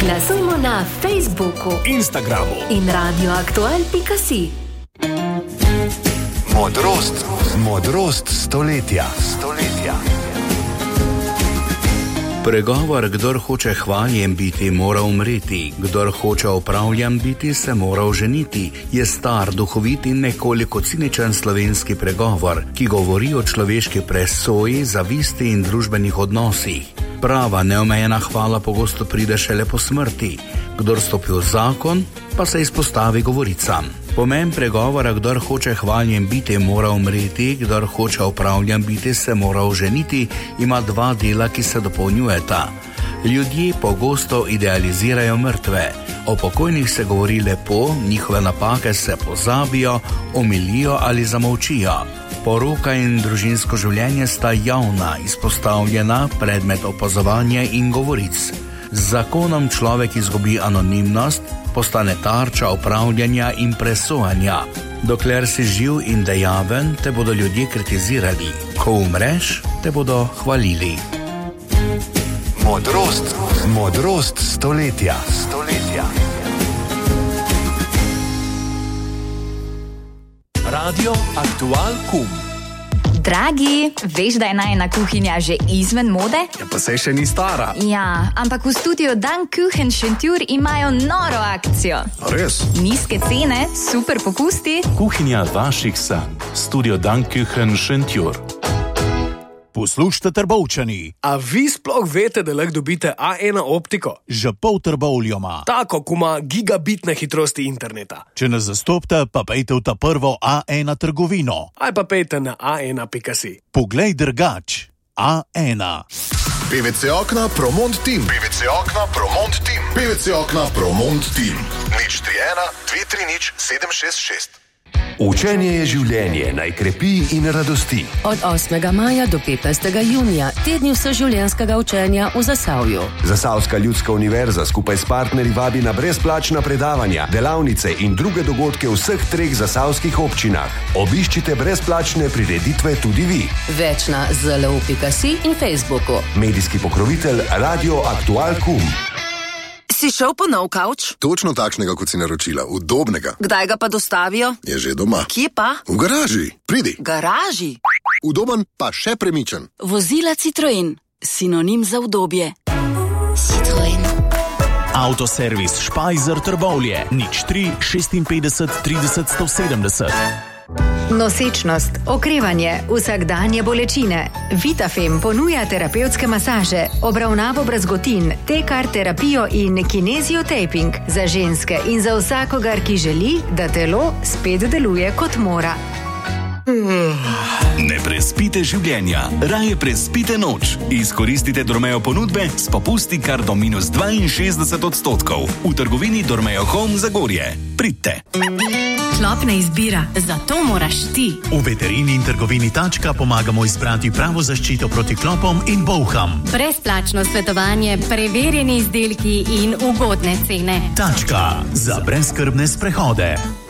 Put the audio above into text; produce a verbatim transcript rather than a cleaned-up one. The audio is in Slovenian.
Glasujmo na Facebooku, Instagramu in radioaktual pika si. Modrost, modrost stoletja. Stoletja. Pregovor, kdor hoče hvaljen biti, mora umreti, kdor hoče opravljan biti, se mora oženiti, je star, duhovit in nekoliko ciničen slovenski pregovor, ki govori o človeški presoji, zavisti in družbenih odnosih. Prava, neomejena hvala pogosto pride šele po smrti. Kdor stopi v zakon, pa se izpostavi govoricam. Pomen pregovora, kdor hoče hvaljen biti, mora umreti, kdor hoče opravljan biti, se mora oženiti, ima dva dela, ki se dopolnjujeta. Ljudje pogosto idealizirajo mrtve. O pokojnih se govori lepo, njihove napake se pozabijo, omilijo ali zamolčijo. Poroka in družinsko življenje sta javna, izpostavljena, predmet opazovanja in govoric. Z zakonom človek izgubi anonimnost, postane tarča opravljanja in presojanja. Dokler si živ in dejaven, te bodo ljudje kritizirali. Ko umreš, te bodo hvalili. Modrost, modrost stoletja. Stoletja. Radio Aktual Kum. Dragi, veš, da je najina kuhinja že izven mode? Ja, pa saj še ni stara. Ja, ampak v studiu Dan Kuchen Šentjur imajo noro akcijo. Res? Nizke cene, super popusti. Kuhinja vaših sanj. Studio Dan Kuchen Šentjur. Poslušajte, Trbovčani. A vi sploh veste, da lahko dobite A ena optiko? Že pol Trbovljo ima. Tako, ko ima gigabitne hitrosti interneta. Če nas zastopite, pa pejte v ta prvo A ena trgovino. Aj pa pejte na a ena pika si. Poglej drgač. A ena. P V C okna Promont Team. P V C okna Promont Team. P V C okna Promont Team. nič tri ena dve tri nič sedem šest šest. Učenje je življenje, naj krepi in radosti. Od osmega maja do petnajstega junija, tedni vseživljenjskega učenja v Zasavju. Zasavska ljudska univerza skupaj s partnerji vabi na brezplačna predavanja, delavnice in druge dogodke v vseh treh zasavskih občinah. Obiščite brezplačne prireditve tudi vi. Več na zl u pika si in Facebooku. Medijski pokrovitelj Radio Aktual Kum. Si šel po nov kavč? Točno takšnega, kot si naročila, udobnega. Kdaj ga pa dostavijo? Je že doma. Kje pa? V garaži. Pridi. Garaži? Udoben pa še premičen. Vozila Citroen. Sinonim za udobje. Citroen. Avtoservis Špajzer Trbovlje. nič tri šestinpetdeset trideset sto sedemdeset. Nosečnost, okrevanje, vsakdanje bolečine. Vitafem ponuja terapevtske masaže, obravnavo brazgotin, tekar terapijo in kineziotaping za ženske in za vsakogar, ki želi, da telo spet deluje kot mora. Ne prespite življenja, raje prespite noč. Izkoristite Dormeo ponudbe s popusti kar do minus dvainšestdeset odstotkov. V trgovini Dormeo Home Zagorje. Pridite. Klopna izbira, zato moraš ti. V veterini in trgovini Tačka pomagamo izbrati pravo zaščito proti klopom in bolham. Brezplačno svetovanje, preverjeni izdelki in ugodne cene. Tačka za brezskrbne sprehode.